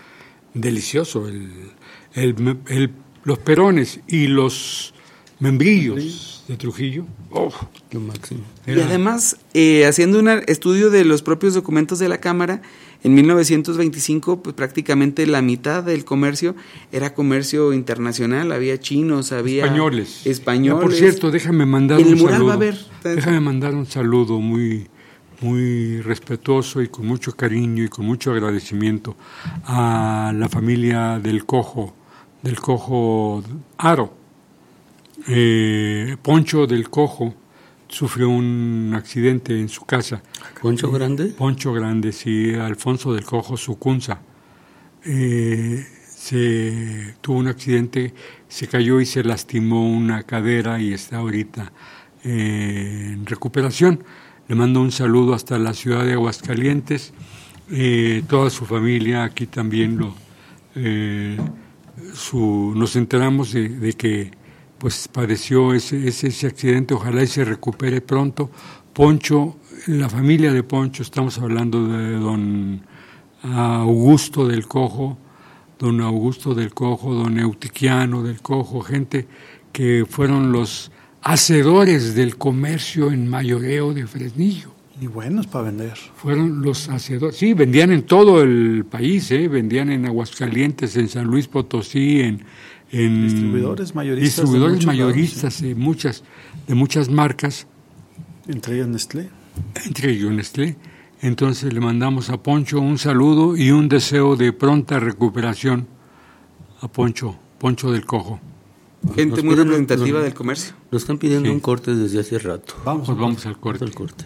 delicioso. El, el, el, los perones y los membrillos de Trujillo, oh, lo máximo. Y además, eh, haciendo un estudio de los propios documentos de la Cámara, en mil novecientos veinticinco, pues prácticamente la mitad del comercio era comercio internacional, había chinos, había españoles. españoles. Ya, por cierto, déjame mandar en un el mural saludo. Va a haber. Déjame mandar un saludo muy, muy respetuoso y con mucho cariño y con mucho agradecimiento a la familia del Cojo, del Cojo Aro. Eh, Poncho del Cojo sufrió un accidente en su casa. ¿Poncho Grande? Poncho Grande, sí, Alfonso del Cojo Sucunza. Eh, se tuvo un accidente, se cayó y se lastimó una cadera y está ahorita eh, en recuperación. Le mando un saludo hasta la ciudad de Aguascalientes, eh, toda su familia, aquí también lo, eh, su, nos enteramos de, de que pues padeció ese, ese, ese accidente, ojalá y se recupere pronto. Poncho, la familia de Poncho, estamos hablando de don Augusto del Cojo, don Augusto del Cojo, don Eutiquiano del Cojo, gente que fueron los hacedores del comercio en mayoreo de Fresnillo. Y buenos para vender. Fueron los hacedores, sí, vendían en todo el país, ¿eh? Vendían en Aguascalientes, en San Luis Potosí, en... En distribuidores mayoristas, distribuidores de mayoristas lados, sí. de muchas de muchas marcas, entre ellos Nestlé. Entre ellos Nestlé. Entonces le mandamos a Poncho un saludo y un deseo de pronta recuperación a Poncho, Poncho del Cojo. Gente Nos muy piden- representativa nos- del comercio. Nos están pidiendo Sí. un corte desde hace rato. Vamos, pues vamos al corte. Al corte.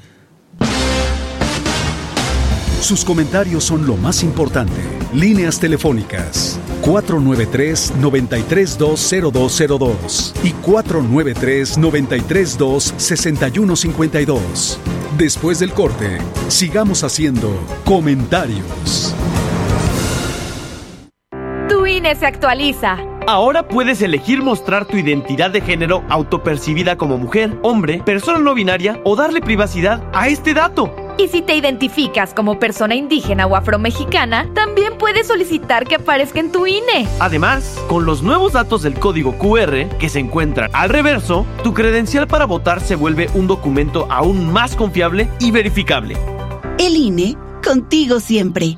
Sus comentarios son lo más importante. Líneas telefónicas cuatro nueve tres, nueve tres dos, cero dos cero dos y cuatro nueve tres, nueve tres dos, seis uno cinco dos. Después del corte, sigamos haciendo comentarios. Tu I N E se actualiza. Ahora puedes elegir mostrar tu identidad de género autopercibida como mujer, hombre, persona no binaria o darle privacidad a este dato. Y si te identificas como persona indígena o afromexicana, también puedes solicitar que aparezca en tu I N E. Además, con los nuevos datos del código Q R que se encuentran al reverso, tu credencial para votar se vuelve un documento aún más confiable y verificable. El I N E, contigo siempre.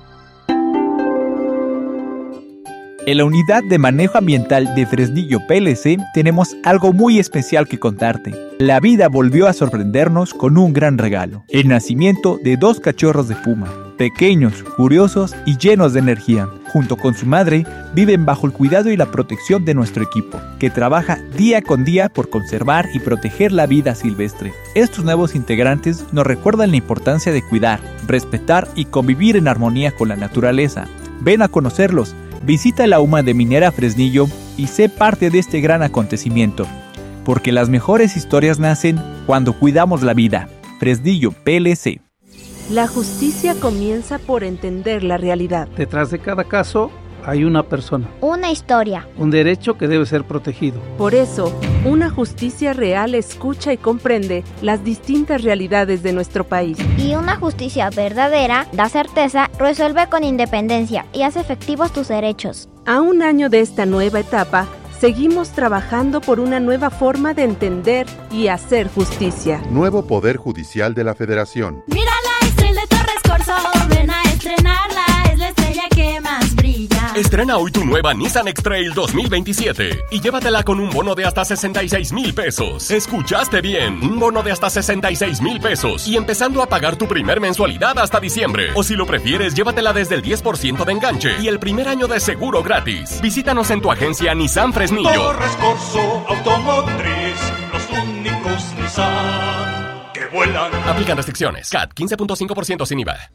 En la Unidad de Manejo Ambiental de Fresnillo P L C tenemos algo muy especial que contarte. La vida volvió a sorprendernos con un gran regalo: el nacimiento de dos cachorros de puma, pequeños, curiosos y llenos de energía. Junto con su madre, viven bajo el cuidado y la protección de nuestro equipo, que trabaja día con día por conservar y proteger la vida silvestre. Estos nuevos integrantes nos recuerdan la importancia de cuidar, respetar y convivir en armonía con la naturaleza. Ven a conocerlos. Visita la U M A de Minera Fresnillo y sé parte de este gran acontecimiento, porque las mejores historias nacen cuando cuidamos la vida. Fresnillo P L C. La justicia comienza por entender la realidad. Detrás de cada caso hay una persona, una historia, un derecho que debe ser protegido. Por eso, una justicia real escucha y comprende las distintas realidades de nuestro país. Y una justicia verdadera da certeza, resuelve con independencia y hace efectivos tus derechos. A un año de esta nueva etapa, seguimos trabajando por una nueva forma de entender y hacer justicia. Nuevo Poder Judicial de la Federación. Mira la estrella de Torres Corso, ven a estrenarla, es la estrella que más brilla. Estrena hoy tu nueva Nissan X-Trail dos mil veintisiete y llévatela con un bono de hasta sesenta y seis mil pesos. ¿Escuchaste bien? Un bono de hasta sesenta y seis mil pesos y empezando a pagar tu primer mensualidad hasta diciembre. O si lo prefieres, llévatela desde el diez por ciento de enganche y el primer año de seguro gratis. Visítanos en tu agencia Nissan Fresnillo. Torres Corso Automotriz, los únicos Nissan que vuelan. Aplican restricciones. C A T quince punto cinco por ciento sin I V A.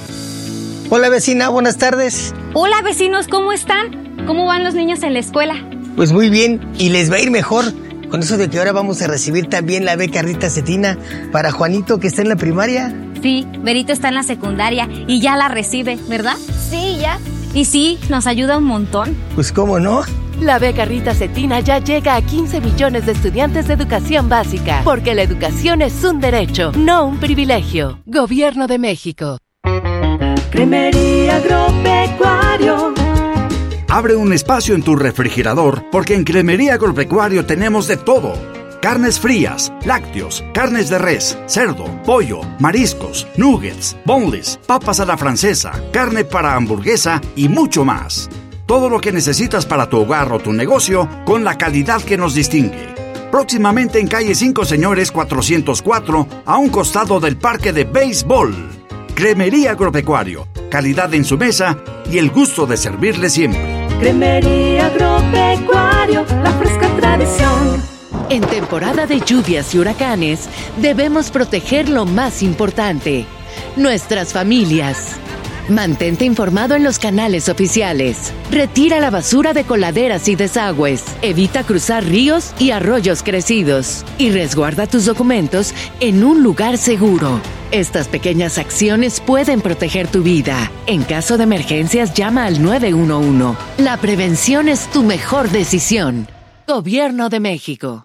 Hola vecina, buenas tardes. Hola vecinos, ¿cómo están? ¿Cómo van los niños en la escuela? Pues muy bien, y les va a ir mejor con eso de que ahora vamos a recibir también la beca Rita Cetina para Juanito, que está en la primaria. Sí, Berito está en la secundaria y ya la recibe, ¿verdad? Sí, ya. Y sí, nos ayuda un montón. Pues cómo no. La beca Rita Cetina ya llega a quince millones de estudiantes de educación básica, porque la educación es un derecho, no un privilegio. Gobierno de México. Cremería Agropecuario, Abre un espacio en tu refrigerador porque en Cremería Agropecuario tenemos de todo. Carnes frías, lácteos, carnes de res, cerdo, pollo, mariscos, nuggets, boneless, papas a la francesa, carne para hamburguesa y mucho más. Todo lo que necesitas para tu hogar o tu negocio con la calidad que nos distingue. Próximamente en calle cinco Señores cuatrocientos cuatro, a un costado del Parque de Béisbol. Cremería Agropecuario, calidad en su mesa y el gusto de servirle siempre. Cremería Agropecuario, la fresca tradición. En temporada de lluvias y huracanes, debemos proteger lo más importante, nuestras familias. Mantente informado en los canales oficiales. Retira la basura de coladeras y desagües. Evita cruzar ríos y arroyos crecidos. Y resguarda tus documentos en un lugar seguro. Estas pequeñas acciones pueden proteger tu vida. En caso de emergencias, llama al nueve uno uno. La prevención es tu mejor decisión. Gobierno de México.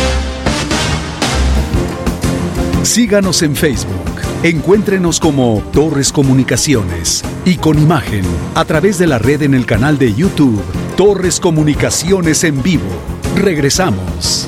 Síganos en Facebook. Encuéntrenos como Torres Comunicaciones y con imagen a través de la red en el canal de YouTube Torres Comunicaciones en vivo. Regresamos.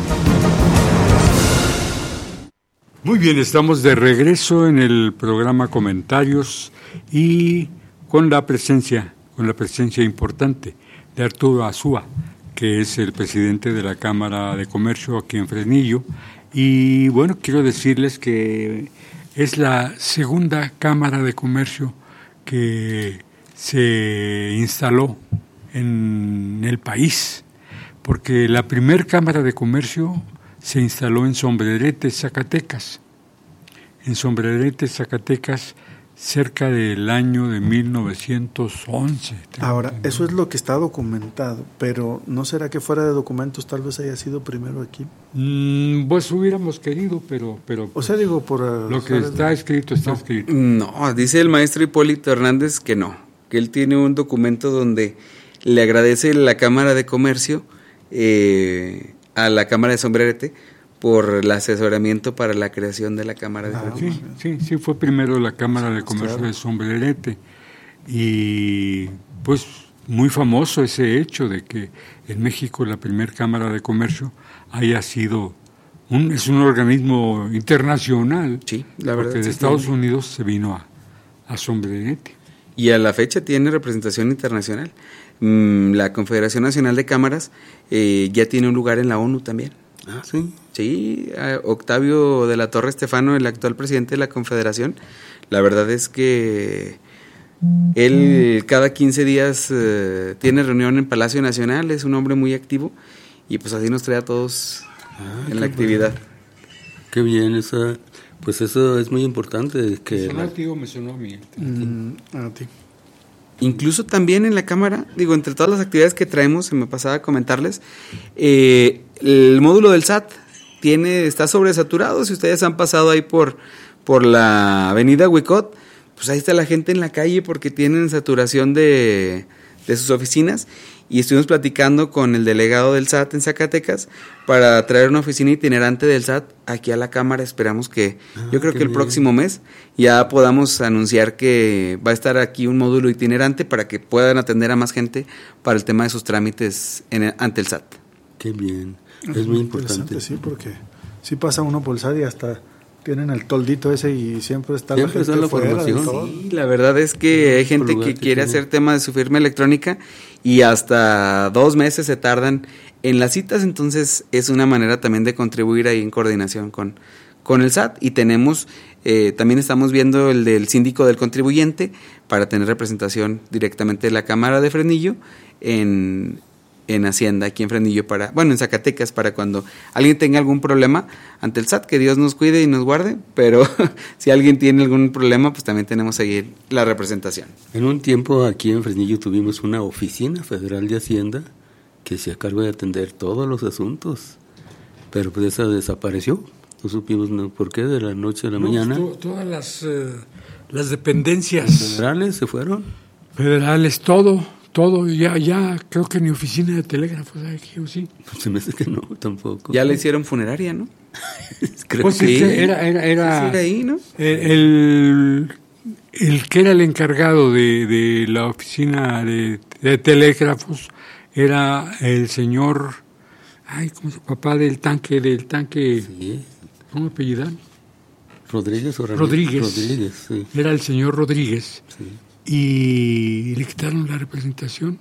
Muy bien, estamos de regreso en el programa Comentarios y con la presencia, con la presencia importante de Arturo Azúa, que es el presidente de la Cámara de Comercio aquí en Fresnillo. Y bueno, quiero decirles que es la segunda Cámara de Comercio que se instaló en el país, porque la primer Cámara de Comercio se instaló en Sombrerete, Zacatecas. En Sombrerete, Zacatecas, cerca del año de mil novecientos once. Ahora, eso es lo que está documentado, pero ¿no será que fuera de documentos tal vez haya sido primero aquí? Mm, pues hubiéramos querido, pero... pero o sea, digo, por... Uh, lo que está escrito, está no, escrito. No, dice el maestro Hipólito Hernández que no, que él tiene un documento donde le agradece la Cámara de Comercio eh, a la Cámara de Sombrerete por el asesoramiento para la creación de la Cámara de Comercio. Sí, sí, sí, fue primero la Cámara de Comercio claro. de Sombrerete. Y pues muy famoso ese hecho de que en México la primera Cámara de Comercio haya sido, un, es un organismo internacional. Sí, la verdad. Porque de sí, Estados sí. Unidos se vino a, a Sombrerete. Y a la fecha tiene representación internacional. Mm, la Confederación Nacional de Cámaras eh, ya tiene un lugar en la ONU también. Ah, sí. Sí, Octavio de la Torre Estefano, el actual presidente de la Confederación, la verdad es que él cada quince días eh, tiene reunión en Palacio Nacional, es un hombre muy activo y pues así nos trae a todos ah, en la actividad. Bueno. Qué bien, esa, pues eso es muy importante. Que ¿Me sonó la... a ti o me sonó a mí? Mm, a ti. Incluso también en la Cámara, digo, entre todas las actividades que traemos, se me pasaba a comentarles, eh, el módulo del S A T tiene, está sobresaturado. Si ustedes han pasado ahí por, por la avenida Huicot, pues ahí está la gente en la calle porque tienen saturación de, de sus oficinas. Y estuvimos platicando con el delegado del S A T en Zacatecas para traer una oficina itinerante del S A T aquí a la Cámara. Esperamos que, ah, yo creo que el bien. próximo mes ya podamos anunciar que va a estar aquí un módulo itinerante para que puedan atender a más gente para el tema de sus trámites en el, ante el S A T. Qué bien, es, es muy importante. Sí, porque sí pasa uno por el S A T y hasta tienen el toldito ese y siempre está siempre la gente la fuera formación. Sí, la verdad es que hay gente que quiere hacer tema de su firma electrónica y hasta dos meses se tardan en las citas, entonces es una manera también de contribuir ahí en coordinación con, con el S A T. Y tenemos, eh, también estamos viendo el del síndico del contribuyente para tener representación directamente de la Cámara de Fresnillo en, en Hacienda, aquí en Fresnillo, para, bueno, en Zacatecas, para cuando alguien tenga algún problema ante el S A T, que Dios nos cuide y nos guarde, pero si alguien tiene algún problema, pues también tenemos ahí la representación. En un tiempo aquí en Fresnillo tuvimos una oficina federal de Hacienda que se hacía cargo de atender todos los asuntos, pero pues esa desapareció. No supimos no, por qué, de la noche a la no, mañana. To- todas las, eh, las dependencias federales se fueron. Federales, todo. Todo, ya, ya, creo que ni oficina de telégrafos hay aquí, ¿o sí? Se me hace que no, tampoco. Ya le hicieron funeraria, ¿no? Creo pues que sí. Era, era, era, sí, era ahí, ¿no? El, el que era el encargado de, de la oficina de, de telégrafos era el señor, ay, ¿cómo se papá del tanque, del tanque, sí. ¿Cómo apellidan? Rodríguez o Rodríguez. Rodríguez, sí. Era el señor Rodríguez. Sí. Y le quitaron la representación.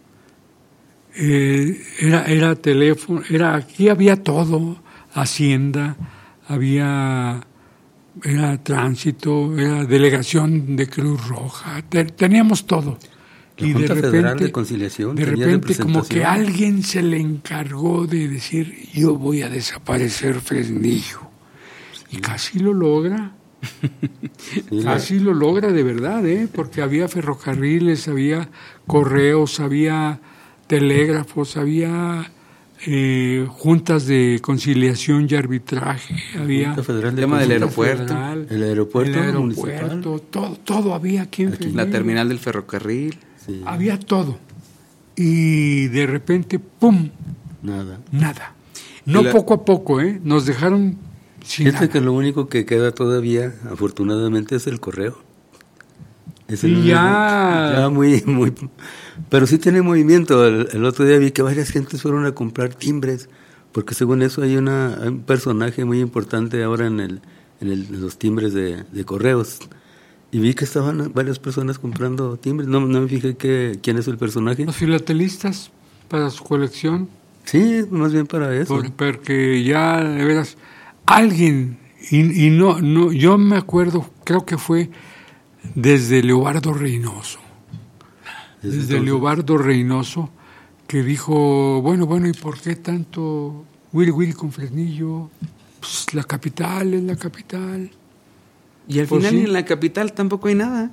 Eh, era, era teléfono, era, aquí había todo, Hacienda, había, era tránsito, era delegación de Cruz Roja, te, teníamos todo. La y Junta de repente, Federal de Conciliación, de repente como que alguien se le encargó de decir, yo voy a desaparecer Fresnillo. Y casi lo logra. Sí, casi lo logra de verdad, ¿eh? Porque había ferrocarriles, había correos, había telégrafos, había eh, juntas de conciliación y arbitraje, había el tema del aeropuerto, federal, el aeropuerto, el aeropuerto, todo, todo había aquí en Fresnillo. La terminal del ferrocarril, sí. Había todo. Y de repente, ¡pum! Nada. Nada. No la... poco a poco, ¿eh? Nos dejaron. Fíjate que lo único que queda todavía, afortunadamente, es el correo. Es el y ya... ya muy, muy... Pero sí tiene movimiento. El, el otro día vi que varias gentes fueron a comprar timbres, porque según eso hay, una, hay un personaje muy importante ahora en, el, en, el, en los timbres de, de correos. Y vi que estaban varias personas comprando timbres. No, no me fijé que, quién es el personaje. Los filatelistas, para su colección. Sí, más bien para eso. Por, porque ya, de veras... Alguien, y, y no, no, yo me acuerdo, creo que fue desde Leobardo Reynoso, desde, desde Leobardo Reynoso, que dijo, bueno, bueno, ¿y por qué tanto Will Will con Fresnillo? Pues la capital es la capital. Y al pues final sí. En la capital tampoco hay nada.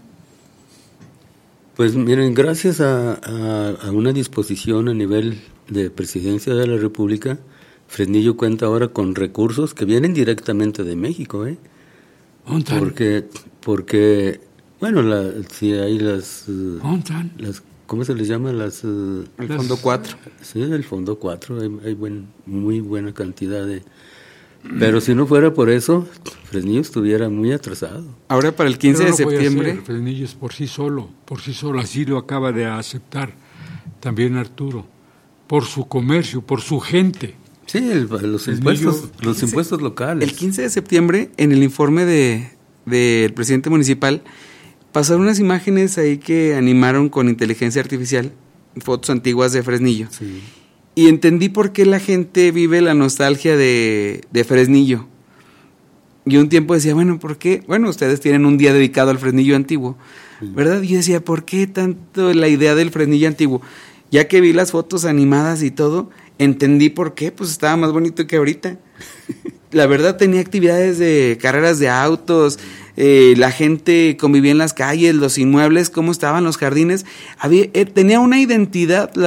Pues miren, gracias a, a, a una disposición a nivel de Presidencia de la República, Fresnillo cuenta ahora con recursos que vienen directamente de México, ¿eh? Porque, porque, bueno, la, si hay las, uh, las, ¿cómo se les llama? Las, uh, el las, Fondo cuatro. Sí, el Fondo cuatro, hay, hay buen, muy buena cantidad de... Pero si no fuera por eso, Fresnillo estuviera muy atrasado. Ahora para el quince de septiembre... Hacer, Fresnillo es por sí solo, por sí solo, así lo acaba de aceptar también Arturo, por su comercio, por su gente. Sí, el, los impuestos, los impuestos locales. El quince de septiembre, en el informe de del presidente municipal, pasaron unas imágenes ahí que animaron con inteligencia artificial, fotos antiguas de Fresnillo. Sí. Y entendí por qué la gente vive la nostalgia de, de Fresnillo. Y un tiempo decía, bueno, ¿por qué? Bueno, ustedes tienen un día dedicado al Fresnillo antiguo, sí. ¿Verdad? Y yo decía, ¿por qué tanto la idea del Fresnillo antiguo? Ya que vi las fotos animadas y todo, entendí por qué, pues estaba más bonito que ahorita. La verdad tenía actividades de carreras de autos, eh, la gente convivía en las calles, los inmuebles, cómo estaban los jardines. Había, eh, tenía una identidad...